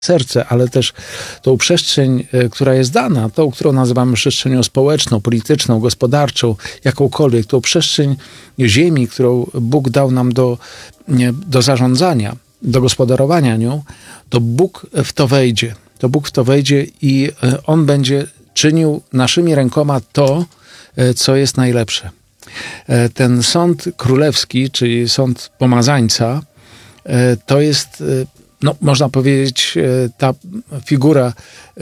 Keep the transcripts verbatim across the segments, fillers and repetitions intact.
serce, ale też tą przestrzeń, która jest dana, tą, którą nazywamy przestrzenią społeczną, polityczną, gospodarczą, jakąkolwiek, tą przestrzeń ziemi, którą Bóg dał nam do, nie, do zarządzania, do gospodarowania nią, to Bóg w to wejdzie. To Bóg w to wejdzie i On będzie czynił naszymi rękoma to, co jest najlepsze. Ten sąd królewski, czyli sąd pomazańca, to jest, no, można powiedzieć, ta figura,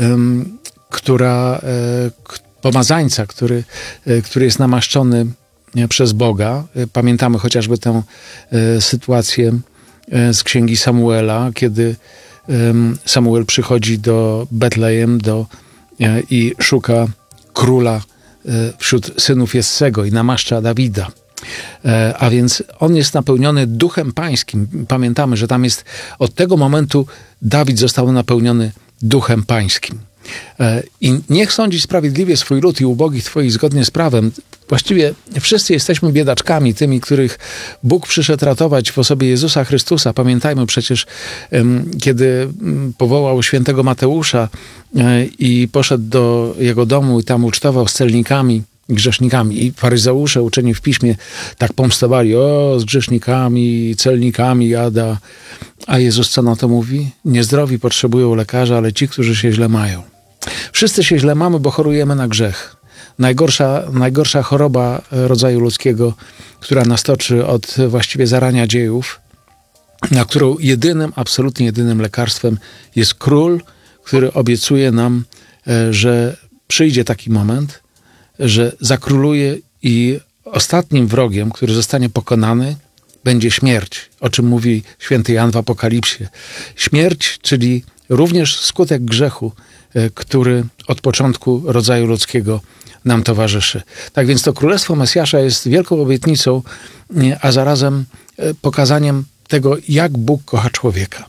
która, pomazańca, który, który jest namaszczony przez Boga. Pamiętamy chociażby tę sytuację z księgi Samuela, kiedy Samuel przychodzi do Betlejem do, i szuka króla wśród synów Jessego i namaszcza Dawida. A więc on jest napełniony Duchem Pańskim. Pamiętamy, że tam jest od tego momentu Dawid został napełniony Duchem Pańskim. I niech sądzi sprawiedliwie swój lud i ubogich Twoich zgodnie z prawem. Właściwie wszyscy jesteśmy biedaczkami, tymi, których Bóg przyszedł ratować w osobie Jezusa Chrystusa. Pamiętajmy przecież, kiedy powołał świętego Mateusza i poszedł do jego domu i tam ucztował z celnikami, grzesznikami. I faryzeusze uczeni w piśmie tak pomstowali: o, z grzesznikami, celnikami jada. A Jezus co na to mówi? Niezdrowi potrzebują lekarza, ale ci, którzy się źle mają. Wszyscy się źle mamy, bo chorujemy na grzech. Najgorsza, najgorsza choroba rodzaju ludzkiego, która nas toczy od właściwie zarania dziejów, na którą jedynym, absolutnie jedynym lekarstwem jest Król, który obiecuje nam, że przyjdzie taki moment, że zakróluje i ostatnim wrogiem, który zostanie pokonany, będzie śmierć, o czym mówi święty Jan w Apokalipsie. Śmierć, czyli również skutek grzechu, który od początku rodzaju ludzkiego nam towarzyszy. Tak więc to Królestwo Mesjasza jest wielką obietnicą, a zarazem pokazaniem tego, jak Bóg kocha człowieka.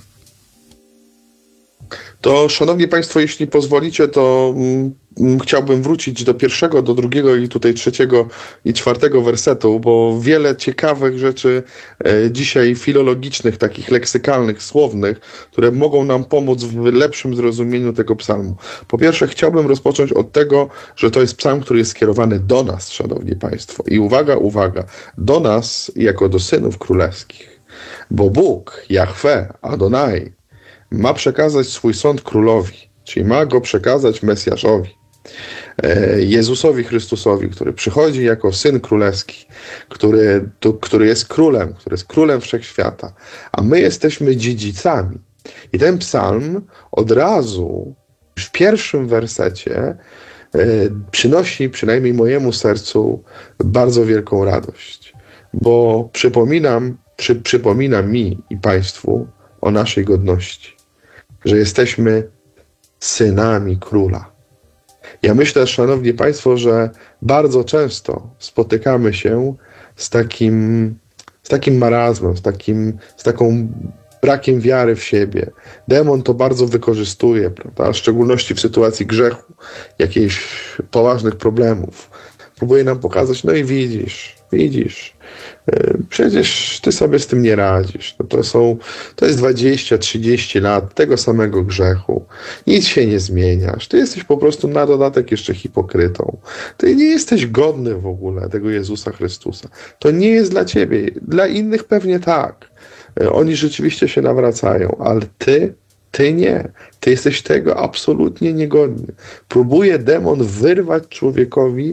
To, szanowni państwo, jeśli pozwolicie, to mm, chciałbym wrócić do pierwszego, do drugiego i tutaj trzeciego i czwartego wersetu, bo wiele ciekawych rzeczy e, dzisiaj filologicznych, takich leksykalnych, słownych, które mogą nam pomóc w lepszym zrozumieniu tego psalmu. Po pierwsze, chciałbym rozpocząć od tego, że to jest psalm, który jest skierowany do nas, szanowni państwo. I uwaga, uwaga, do nas jako do synów królewskich. Bo Bóg, Jahwe, Adonai, ma przekazać swój sąd królowi, czyli ma go przekazać Mesjaszowi, Jezusowi Chrystusowi, który przychodzi jako Syn Królewski, który, to, który jest królem, który jest królem wszechświata, a my jesteśmy dziedzicami. I ten psalm od razu w pierwszym wersecie przynosi przynajmniej mojemu sercu bardzo wielką radość, bo przypominam, przy, przypomina mi i Państwu o naszej godności, że jesteśmy synami Króla. Ja myślę, szanowni państwo, że bardzo często spotykamy się z takim, z takim marazmem, z, takim, z taką brakiem wiary w siebie. Demon to bardzo wykorzystuje, prawda? W szczególności w sytuacji grzechu, jakichś poważnych problemów. Próbuje nam pokazać: no i widzisz, widzisz, przecież ty sobie z tym nie radzisz. No to są, to jest dwadzieścia trzydzieści lat tego samego grzechu. Nic się nie zmieniasz. Ty jesteś po prostu na dodatek jeszcze hipokrytą. Ty nie jesteś godny w ogóle tego Jezusa Chrystusa. To nie jest dla ciebie. Dla innych pewnie tak. Oni rzeczywiście się nawracają, ale ty Ty nie. Ty jesteś tego absolutnie niegodny. Próbuje demon wyrwać człowiekowi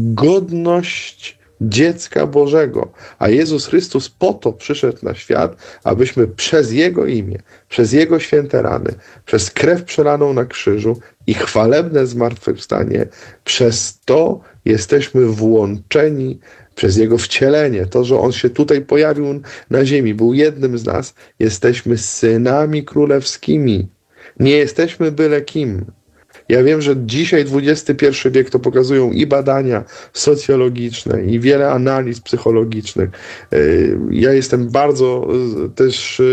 godność dziecka Bożego. A Jezus Chrystus po to przyszedł na świat, abyśmy przez Jego imię, przez Jego święte rany, przez krew przelaną na krzyżu i chwalebne zmartwychwstanie, przez to jesteśmy włączeni, przez Jego wcielenie, to, że On się tutaj pojawił na ziemi, był jednym z nas, jesteśmy synami królewskimi. Nie jesteśmy byle kim. Ja wiem, że dzisiaj dwudziesty pierwszy wiek to pokazują i badania socjologiczne, i wiele analiz psychologicznych. Ja jestem bardzo też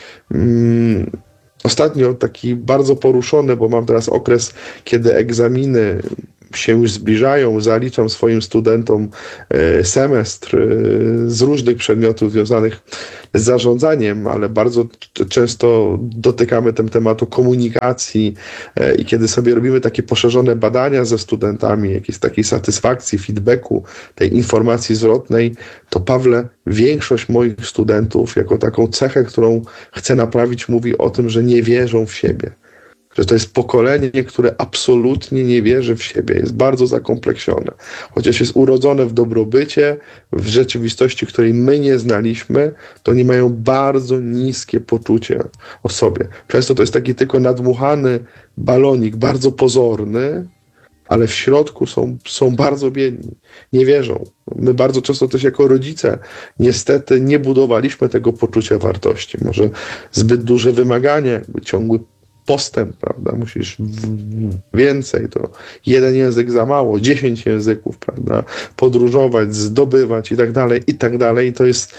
um, ostatnio taki bardzo poruszony, bo mam teraz okres, kiedy egzaminy się już zbliżają. Zaliczam swoim studentom semestr z różnych przedmiotów związanych z zarządzaniem, ale bardzo często dotykamy tym tematu komunikacji i kiedy sobie robimy takie poszerzone badania ze studentami, jakiejś takiej satysfakcji, feedbacku, tej informacji zwrotnej, to Pawle, większość moich studentów jako taką cechę, którą chcę naprawić, mówi o tym, że nie wierzą w siebie. Że to jest pokolenie, które absolutnie nie wierzy w siebie, jest bardzo zakompleksione. Chociaż jest urodzone w dobrobycie, w rzeczywistości, której my nie znaliśmy, to nie mają bardzo niskie poczucie o sobie. Często to jest taki tylko nadmuchany balonik, bardzo pozorny, ale w środku są, są bardzo biedni. Nie wierzą. My bardzo często też jako rodzice niestety nie budowaliśmy tego poczucia wartości. Może zbyt duże wymagania, jakby ciągły postęp, prawda? Musisz więcej, to jeden język za mało, dziesięć języków, prawda? Podróżować, zdobywać i tak dalej, i tak dalej. I to jest...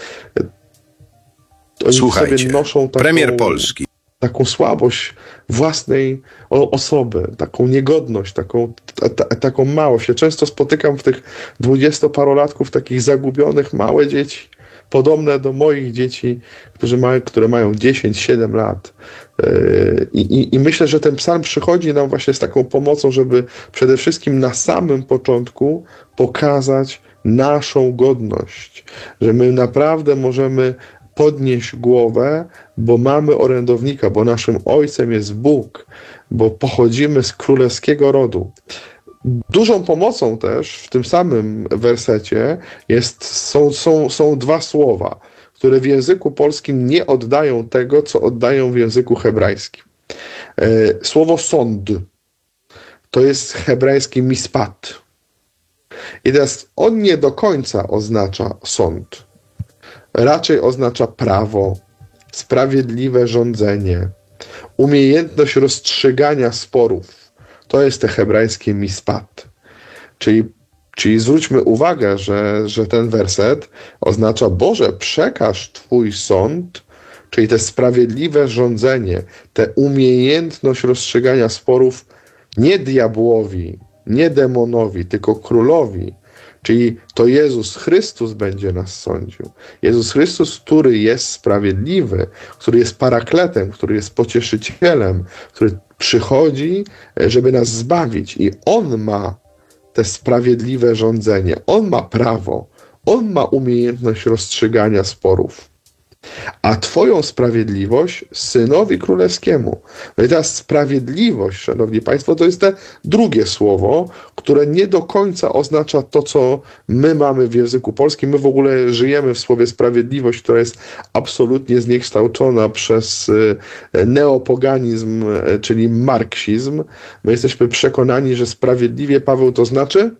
Oni Słuchajcie, sobie noszą taką, premier Polski. taką słabość własnej osoby, taką niegodność, taką, ta, ta, taką małość. Ja często spotykam w tych dwudziestoparolatków takich zagubionych małe dzieci, podobne do moich dzieci, którzy mają, które mają dziesięć siedem lat. I, i, I myślę, że ten psalm przychodzi nam właśnie z taką pomocą, żeby przede wszystkim na samym początku pokazać naszą godność, że my naprawdę możemy podnieść głowę, bo mamy orędownika, bo naszym ojcem jest Bóg, bo pochodzimy z królewskiego rodu. Dużą pomocą też w tym samym wersecie jest, są, są, są dwa słowa, które w języku polskim nie oddają tego, co oddają w języku hebrajskim. Słowo sąd to jest hebrajski mispat. I teraz on nie do końca oznacza sąd. Raczej oznacza prawo, sprawiedliwe rządzenie, umiejętność rozstrzygania sporów. To jest te hebrajskie mispat. Czyli, czyli zwróćmy uwagę, że, że ten werset oznacza: Boże, przekaż Twój sąd, czyli te sprawiedliwe rządzenie, tę umiejętność rozstrzygania sporów nie diabłowi, nie demonowi, tylko królowi. Czyli to Jezus Chrystus będzie nas sądził. Jezus Chrystus, który jest sprawiedliwy, który jest parakletem, który jest pocieszycielem, który przychodzi, żeby nas zbawić. I On ma te sprawiedliwe rządzenie. On ma prawo. On ma umiejętność rozstrzygania sporów. A Twoją sprawiedliwość synowi królewskiemu. No i teraz sprawiedliwość, szanowni państwo, to jest te drugie słowo, które nie do końca oznacza to, co my mamy w języku polskim. My w ogóle żyjemy w słowie sprawiedliwość, która jest absolutnie zniekształcona przez neopoganizm, czyli marksizm. My jesteśmy przekonani, że sprawiedliwie, Paweł, to znaczy?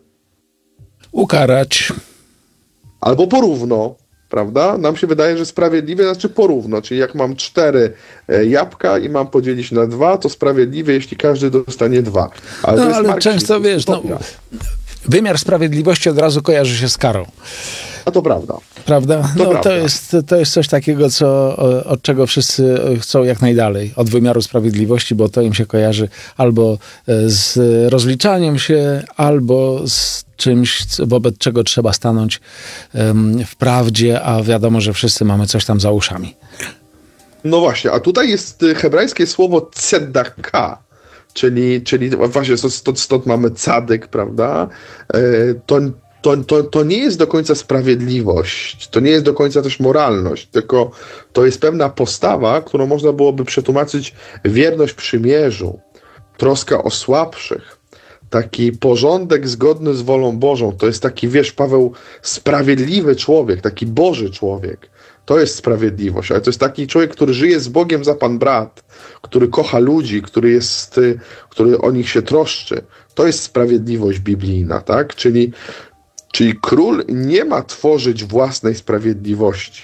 Ukarać. Albo porówno. Prawda? Nam się wydaje, że sprawiedliwie znaczy porówno, czyli jak mam cztery jabłka i mam podzielić na dwa, to sprawiedliwie, jeśli każdy dostanie dwa. Ale, no, to jest ale marksizm, często, wiesz, no, wymiar sprawiedliwości od razu kojarzy się z karą. A to prawda. Prawda? To, no, prawda. To, jest, to jest coś takiego, co, od czego wszyscy chcą jak najdalej. Od wymiaru sprawiedliwości, bo to im się kojarzy albo z rozliczaniem się, albo z czymś, wobec czego trzeba stanąć um, w prawdzie, a wiadomo, że wszyscy mamy coś tam za uszami. No właśnie, a tutaj jest hebrajskie słowo tzedaka, czyli, czyli właśnie stąd, stąd mamy cadyk, prawda? To To, to, to nie jest do końca sprawiedliwość, to nie jest do końca też moralność, tylko to jest pewna postawa, którą można byłoby przetłumaczyć wierność przymierzu, troska o słabszych, taki porządek zgodny z wolą Bożą. To jest taki, wiesz, Paweł, sprawiedliwy człowiek, taki Boży człowiek. To jest sprawiedliwość, ale to jest taki człowiek, który żyje z Bogiem za pan brat, który kocha ludzi, który jest, który o nich się troszczy. To jest sprawiedliwość biblijna, tak? Czyli Czyli król nie ma tworzyć własnej sprawiedliwości,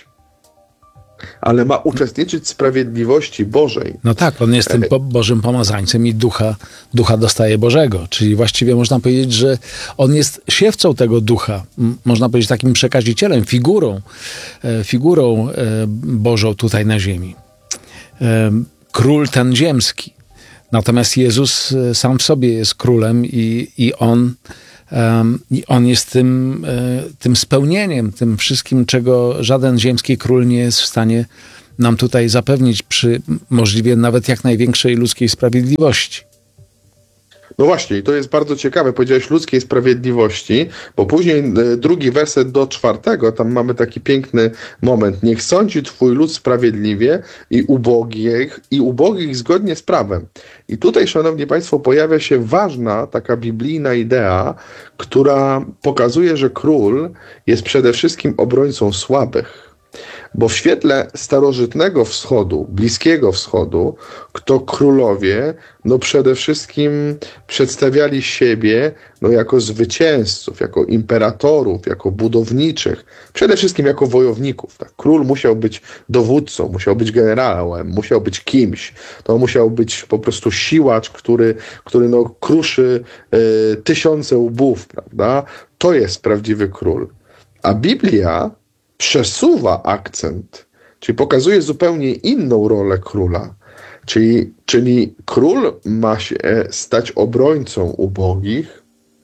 ale ma uczestniczyć w sprawiedliwości Bożej. No tak, on jest tym po- Bożym pomazańcem i ducha, ducha dostaje Bożego. Czyli właściwie można powiedzieć, że on jest siewcą tego ducha. M- można powiedzieć takim przekazicielem, figurą, e, figurą e, Bożą tutaj na ziemi. E, król ten ziemski. Natomiast Jezus sam w sobie jest królem i, i on, um, i on jest tym, tym spełnieniem, tym wszystkim, czego żaden ziemski król nie jest w stanie nam tutaj zapewnić przy możliwie nawet jak największej ludzkiej sprawiedliwości. No właśnie, i to jest bardzo ciekawe, powiedziałeś ludzkiej sprawiedliwości, bo później drugi werset do czwartego, tam mamy taki piękny moment. Niech sądzi twój lud sprawiedliwie i ubogich, i ubogich zgodnie z prawem. I tutaj, szanowni państwo, pojawia się ważna taka biblijna idea, która pokazuje, że król jest przede wszystkim obrońcą słabych. Bo w świetle starożytnego wschodu, bliskiego wschodu, to królowie, no przede wszystkim przedstawiali siebie no jako zwycięzców, jako imperatorów, jako budowniczych, przede wszystkim jako wojowników. Tak? Król musiał być dowódcą, musiał być generałem, musiał być kimś. To musiał być po prostu siłacz, który, który no kruszy y, tysiące łbów, prawda? To jest prawdziwy król. A Biblia przesuwa akcent, czyli pokazuje zupełnie inną rolę króla. Czyli, czyli król ma się stać obrońcą ubogich,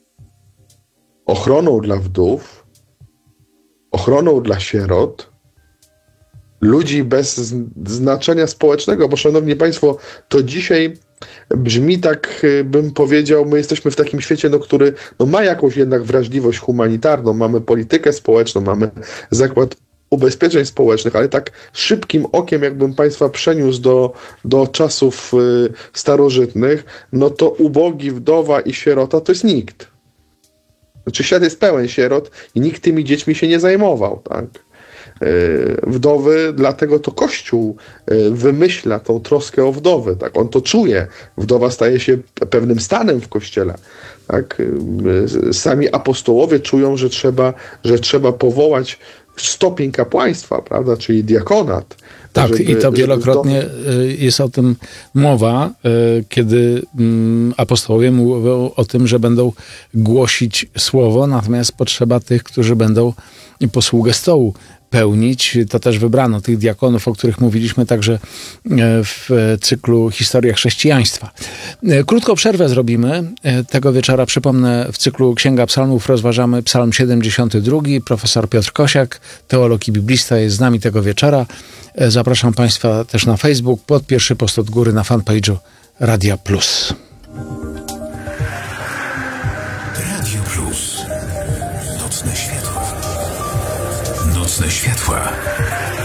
ochroną dla wdów, ochroną dla sierot, ludzi bez znaczenia społecznego, bo szanowni państwo, to dzisiaj brzmi tak, bym powiedział, my jesteśmy w takim świecie, no, który no, ma jakąś jednak wrażliwość humanitarną, mamy politykę społeczną, mamy zakład ubezpieczeń społecznych, ale tak szybkim okiem, jakbym państwa przeniósł do, do czasów y, starożytnych, no to ubogi, wdowa i sierota to jest nikt. Znaczy świat jest pełen sierot i nikt tymi dziećmi się nie zajmował, tak? Wdowy, dlatego to Kościół wymyśla tą troskę o wdowy, tak? On to czuje. Wdowa staje się pewnym stanem w Kościele. Tak? Sami apostołowie czują, że trzeba, że trzeba powołać stopień kapłaństwa, prawda? Czyli diakonat. Tak, żeby, i to wielokrotnie wdowy... jest o tym mowa, kiedy apostołowie mówią o tym, że będą głosić słowo, natomiast potrzeba tych, którzy będą posługę stołu pełnić. To też wybrano tych diakonów, o których mówiliśmy także w cyklu Historia chrześcijaństwa. Krótką przerwę zrobimy. Tego wieczora, przypomnę, w cyklu Księga Psalmów rozważamy Psalm siedemdziesiąty drugi. Profesor Piotr Kosiak, teolog i biblista, jest z nami tego wieczora. Zapraszam państwa też na Facebook, pod pierwszy post od góry na fanpage'u Radia Plus. Radio Plus. Nocne światła. Nocne światła.